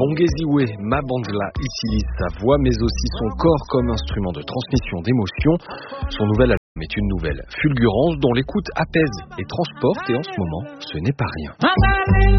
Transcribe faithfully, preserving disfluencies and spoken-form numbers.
Bongeziwe Mabangla utilise sa voix mais aussi son corps comme instrument de transmission d'émotions. Son nouvel album est une nouvelle fulgurance dont l'écoute apaise et transporte et en ce moment, ce n'est pas rien.